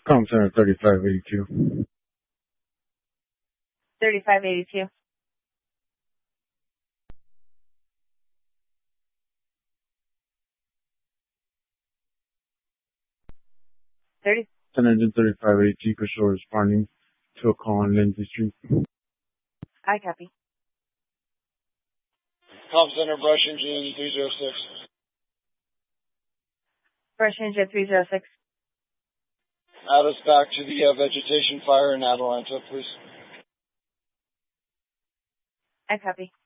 Com Center 3582. 3582. Engine 3582 for sure responding to a call on Lindsay Street. I copy. Com Center Brush Engine 306. Brush Engine 306. Add us back to the vegetation fire in Atalanta, please. I copy.